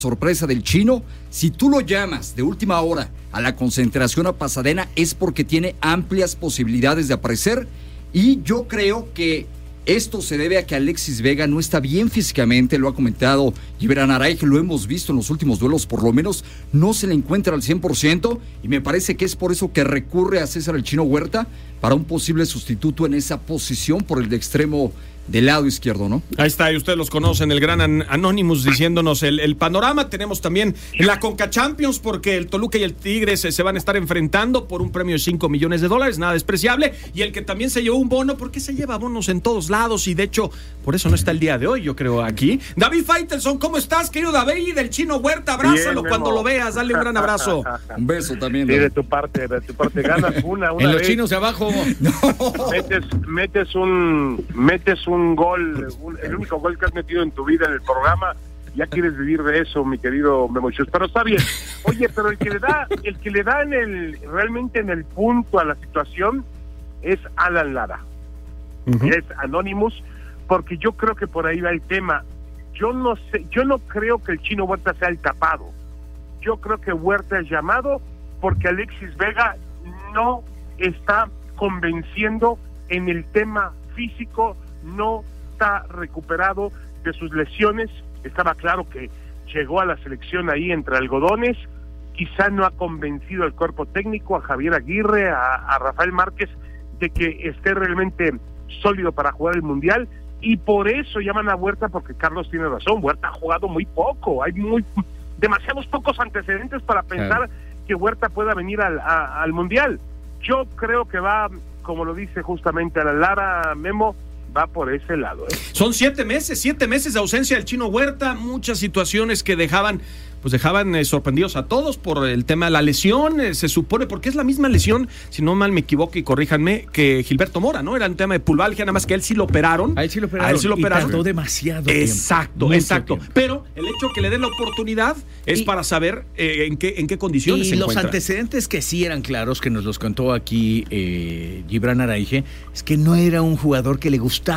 sorpresa del Chino. Si tú lo llamas de última hora a la concentración a Pasadena es porque tiene amplias posibilidades de aparecer, y yo creo que esto se debe a que Alexis Vega no está bien físicamente, lo ha comentado Gibran Araijo, lo hemos visto en los últimos duelos, por lo menos no se le encuentra al 100%, y me parece que es por eso que recurre a César el Chino Huerta para un posible sustituto en esa posición por el de extremo del lado izquierdo, ¿no? Ahí está, y ustedes los conocen, el gran Anonymous diciéndonos el panorama. Tenemos también la Conca Champions, porque el Toluca y el Tigres se van a estar enfrentando por un premio de $5 millones, nada despreciable, y el que también se llevó un bono, porque se lleva bonos en todos lados, y de hecho, por eso no está el día de hoy, yo creo, aquí. David Faitelson, ¿cómo estás, querido David? Del Chino Huerta, abrázalo. Bien, cuando lo veas, dale un gran abrazo. Un beso también. Sí, de tu parte ganas una en los vez. chinos de abajo. No. Metes un gol, el único gol que has metido en tu vida en el programa. Ya quieres vivir de eso, mi querido Memo Chus, pero está bien. Oye, pero el que le da realmente en el punto a la situación es Alan Lara. Uh-huh. Es Anonymous, porque yo creo que por ahí va el tema. Yo no creo que el Chino Huerta sea el tapado. Yo creo que Huerta es llamado porque Alexis Vega no está convenciendo en el tema físico, no está recuperado de sus lesiones. Estaba claro que llegó a la selección ahí entre algodones, quizá no ha convencido al cuerpo técnico, a Javier Aguirre, a Rafael Márquez, de que esté realmente sólido para jugar el Mundial, y por eso llaman a Huerta, porque Carlos tiene razón, Huerta ha jugado muy poco, hay demasiados pocos antecedentes para pensar que Huerta pueda venir al Mundial. Yo creo que va, como lo dice justamente Alan Lara, Memo, va por ese lado. Son 7 meses de ausencia del Chino Huerta, muchas situaciones que dejaban sorprendidos a todos por el tema de la lesión, se supone, porque es la misma lesión, si no mal me equivoco y corríjanme, que Gilberto Mora, ¿no? Era un tema de pulvalgia, nada más que a él sí lo operaron. A él sí lo operaron. Y tardó demasiado tiempo. Exacto. Pero el hecho que le den la oportunidad es para saber en qué condiciones se encuentra. Y los antecedentes que sí eran claros, que nos los contó aquí Gibran Araige, es que no era un jugador que le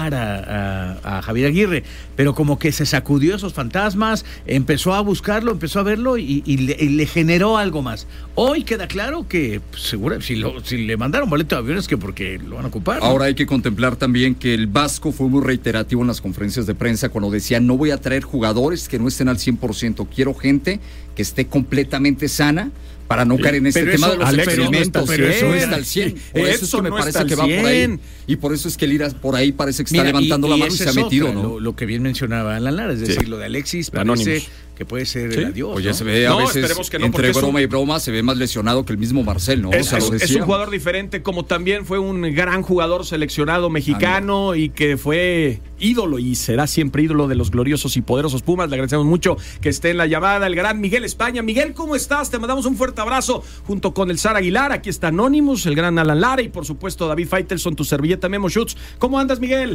gustara a Javier Aguirre, pero como que se sacudió esos fantasmas, empezó a buscarlo, empezó a verlo y le generó algo más. Hoy queda claro que seguro si le mandaron boleto de aviones que porque lo van a ocupar, ¿no? Ahora hay que contemplar también que el Vasco fue muy reiterativo en las conferencias de prensa cuando decía: no voy a traer jugadores que no estén al 100%, quiero gente que esté completamente sana para no caer en este tema de los experimentos. Pero eso no está al 100. Por eso es que me parece que va por ahí. Y por eso es que el ir por ahí parece que está levantando la mano y se ha metido, ¿no? Lo que bien mencionaba Alan Lara, es decir, lo de Alexis parece que puede ser el adiós. Oye, ¿no? Se ve a veces que no, entre broma y broma se ve más lesionado que el mismo Marcel, ¿no? Es un jugador diferente, como también fue un gran jugador seleccionado mexicano y que fue ídolo y será siempre ídolo de los gloriosos y poderosos Pumas. Le agradecemos mucho que esté en la llamada el gran Miguel España. Miguel, ¿cómo estás? Te mandamos un fuerte abrazo junto con el Sara Aguilar. Aquí está Anonymous, el gran Alan Lara y por supuesto David Faitelson, tu servilleta Memo Schutz. ¿Cómo andas, Miguel?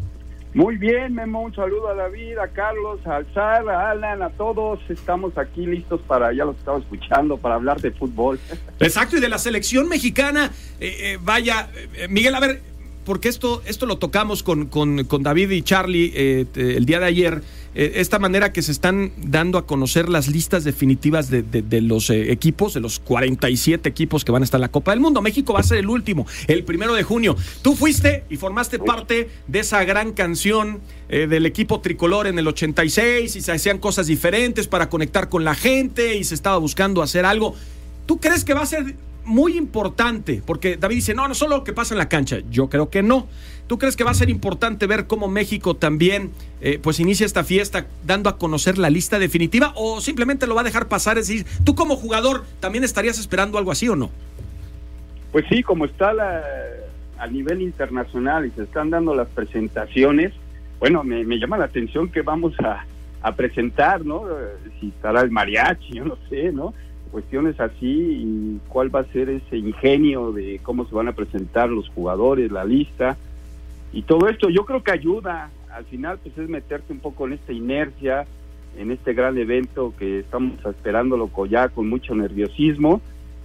Muy bien, Memo, un saludo a David, a Carlos, a Sar, a Alan, a todos. Estamos aquí listos ya los estaba escuchando, para hablar de fútbol. Exacto, y de la selección mexicana. Miguel, a ver, porque esto lo tocamos con David y Charlie el día de ayer. Esta manera que se están dando a conocer las listas definitivas de los equipos, de los 47 equipos que van a estar en la Copa del Mundo. México va a ser el último, el 1 de junio. Tú fuiste y formaste parte de esa gran canción del equipo tricolor en el 86 y se hacían cosas diferentes para conectar con la gente y se estaba buscando hacer algo. ¿Tú crees que va a ser muy importante? Porque David dice, no solo lo que pasa en la cancha. Yo creo que no. ¿Tú crees que va a ser importante ver cómo México también pues inicia esta fiesta dando a conocer la lista definitiva, o simplemente lo va a dejar pasar? Es decir, tú como jugador también estarías esperando algo así, ¿o no? Pues sí, como está a nivel internacional y se están dando las presentaciones, bueno, me llama la atención que vamos a presentar, ¿no? Si estará el mariachi, yo no sé, ¿no? Cuestiones así, y cuál va a ser ese ingenio de cómo se van a presentar los jugadores, la lista y todo esto. Yo creo que ayuda, al final pues es meterse un poco en esta inercia, en este gran evento que estamos esperándolo ya con mucho nerviosismo,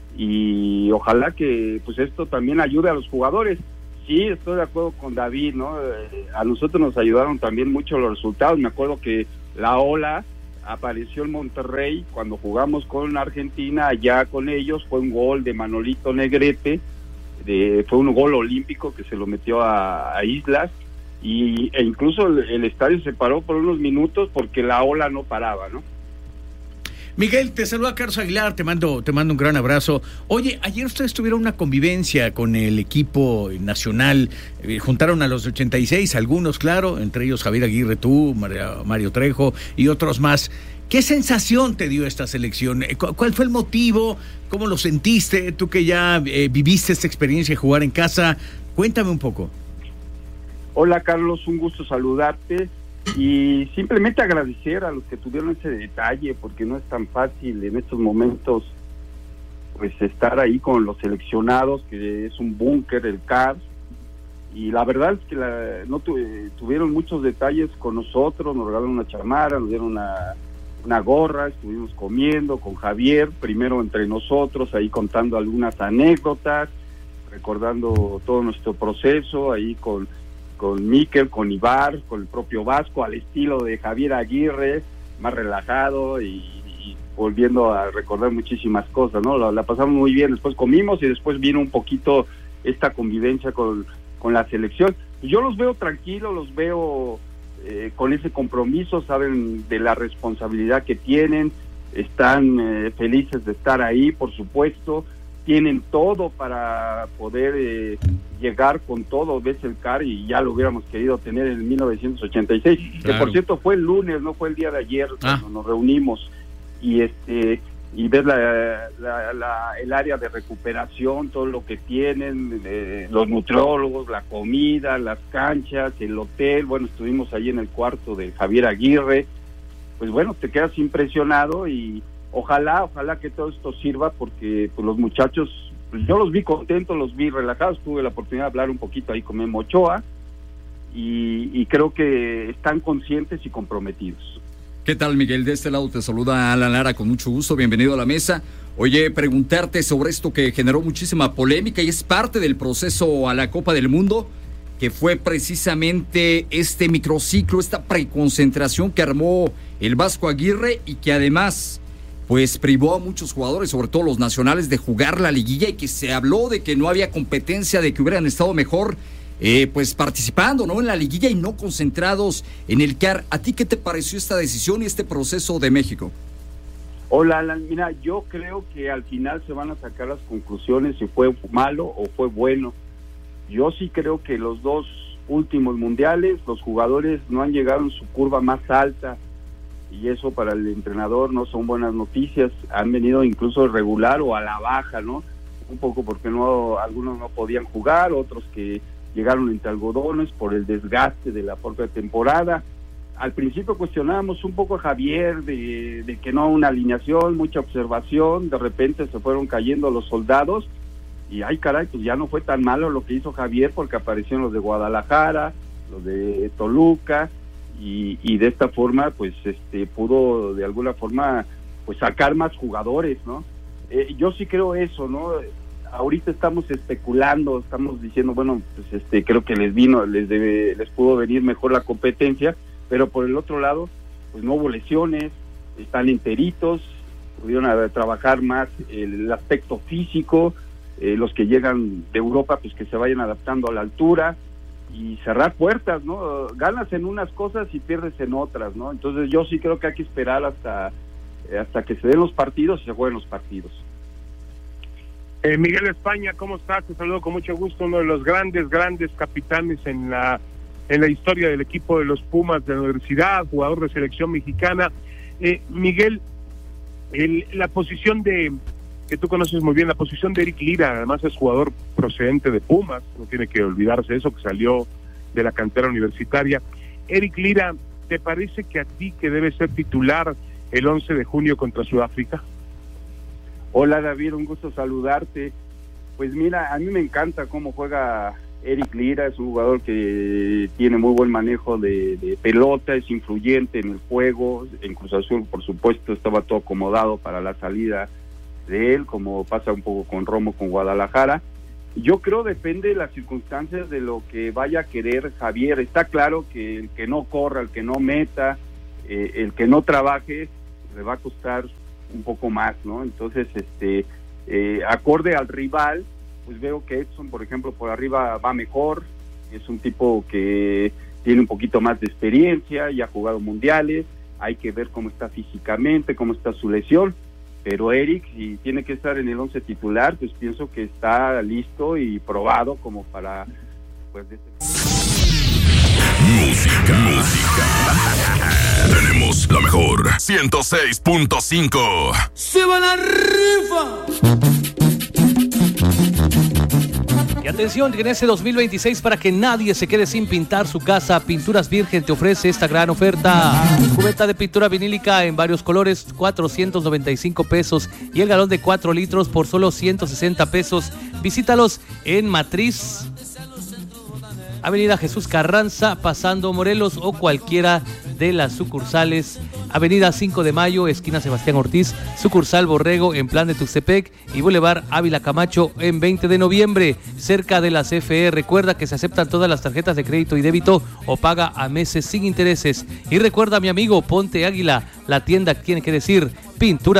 y ojalá que pues esto también ayude a los jugadores. Sí, estoy de acuerdo con David, ¿no? A nosotros nos ayudaron también mucho los resultados. Me acuerdo que la ola apareció el Monterrey cuando jugamos con Argentina, allá con ellos, fue un gol de Manolito Negrete, fue un gol olímpico que se lo metió a Islas, e incluso el estadio se paró por unos minutos porque la ola no paraba, ¿no? Miguel, te saluda Carlos Aguilar, te mando un gran abrazo. Oye, ayer ustedes tuvieron una convivencia con el equipo nacional, juntaron a los de 86, algunos, claro, entre ellos Javier Aguirre, tú, Mario Trejo y otros más. ¿Qué sensación te dio esta selección? ¿Cuál fue el motivo? ¿Cómo lo sentiste? Tú que ya viviste esta experiencia de jugar en casa, cuéntame un poco. Hola Carlos, un gusto saludarte. Y simplemente agradecer a los que tuvieron ese detalle, porque no es tan fácil en estos momentos pues estar ahí con los seleccionados, que es un búnker el CAR, y la verdad es que tuvieron muchos detalles con nosotros, nos regalaron una chamarra, nos dieron una gorra, estuvimos comiendo con Javier, primero entre nosotros, ahí contando algunas anécdotas, recordando todo nuestro proceso, ahí con Mikel, con Ibar, con el propio Vasco, al estilo de Javier Aguirre, más relajado y volviendo a recordar muchísimas cosas, ¿no? La pasamos muy bien, después comimos y después vino un poquito esta convivencia con la selección. Yo los veo tranquilos, los veo con ese compromiso, saben de la responsabilidad que tienen, están felices de estar ahí, por supuesto, tienen todo para poder llegar con todo, ves el CAR y ya lo hubiéramos querido tener en 1986, claro. Que por cierto fue el lunes, no fue el día de ayer cuando nos reunimos y ves el área de recuperación, todo lo que tienen, los nutriólogos, la comida, las canchas, el hotel, bueno, estuvimos ahí en el cuarto de Javier Aguirre, pues bueno, te quedas impresionado y ojalá que todo esto sirva porque pues los muchachos, pues yo los vi contentos, los vi relajados, tuve la oportunidad de hablar un poquito ahí con Memo Ochoa y creo que están conscientes y comprometidos. ¿Qué tal, Miguel? De este lado te saluda Alan Lara con mucho gusto, bienvenido a la mesa. Oye, preguntarte sobre esto que generó muchísima polémica y es parte del proceso a la Copa del Mundo, que fue precisamente este microciclo, esta preconcentración que armó el Vasco Aguirre y que además pues privó a muchos jugadores, sobre todo los nacionales, de jugar la liguilla y que se habló de que no había competencia, de que hubieran estado mejor pues participando, ¿no?, en la liguilla y no concentrados en el CAR. ¿A ti qué te pareció esta decisión y este proceso de México? Hola, Alan. Mira, yo creo que al final se van a sacar las conclusiones si fue malo o fue bueno. Yo sí creo que los dos últimos mundiales los jugadores no han llegado en su curva más alta y eso para el entrenador no son buenas noticias. Han venido incluso regular o a la baja, ¿no? Un poco porque algunos no podían jugar, otros que llegaron entre algodones por el desgaste de la propia temporada. Al principio cuestionábamos un poco a Javier de que no una alineación, mucha observación, de repente se fueron cayendo los soldados y ay caray, pues ya no fue tan malo lo que hizo Javier porque aparecieron los de Guadalajara, los de Toluca y de esta forma pues pudo de alguna forma pues sacar más jugadores, ¿no? Yo sí creo eso, ¿no? Ahorita estamos especulando, estamos diciendo, bueno, pues creo que les pudo venir mejor la competencia, pero por el otro lado, pues no hubo lesiones, están enteritos, pudieron trabajar más el aspecto físico, los que llegan de Europa, pues que se vayan adaptando a la altura y cerrar puertas, ¿no? Ganas en unas cosas y pierdes en otras, ¿no? Entonces yo sí creo que hay que esperar hasta que se den los partidos y se jueguen los partidos. Miguel España, ¿cómo estás? Te saludo con mucho gusto, uno de los grandes capitanes en la historia del equipo de los Pumas de la universidad, jugador de selección mexicana. Miguel, la posición que tú conoces muy bien, la posición de Eric Lira, además es jugador procedente de Pumas, no tiene que olvidarse eso, que salió de la cantera universitaria. Eric Lira, ¿te parece que a ti que debe ser titular el 11 de junio contra Sudáfrica? Hola David, un gusto saludarte. Pues mira, a mí me encanta cómo juega Eric Lira, es un jugador que tiene muy buen manejo de pelota, es influyente en el juego, en Cruz Azul por supuesto estaba todo acomodado para la salida de él, como pasa un poco con Romo con Guadalajara. Yo creo depende de las circunstancias de lo que vaya a querer Javier. Está claro que el que no corra, el que no meta, el que no trabaje, le va a costar un poco más, ¿no? Entonces, acorde al rival, pues veo que Edson, por ejemplo, por arriba va mejor, es un tipo que tiene un poquito más de experiencia, ya ha jugado mundiales, hay que ver cómo está físicamente, cómo está su lesión, pero Eric, si tiene que estar en el 11 titular, pues pienso que está listo y probado como para, pues, Música. Tenemos la mejor 106.5. ¡Se va la rifa! Y atención, que en ese 2026, para que nadie se quede sin pintar su casa, Pinturas Virgen te ofrece esta gran oferta. Cubeta de pintura vinílica en varios colores, 495 pesos. Y el galón de 4 litros por solo 160 pesos. Visítalos en Matriz, Avenida Jesús Carranza, pasando Morelos, o cualquiera de las sucursales. Avenida 5 de Mayo, esquina Sebastián Ortiz, sucursal Borrego en Plan de Tuxtepec, y Boulevard Ávila Camacho en 20 de noviembre, cerca de la CFE. Recuerda que se aceptan todas las tarjetas de crédito y débito o paga a meses sin intereses. Y recuerda, mi amigo, Ponte Águila, la tienda tiene que decir Pintura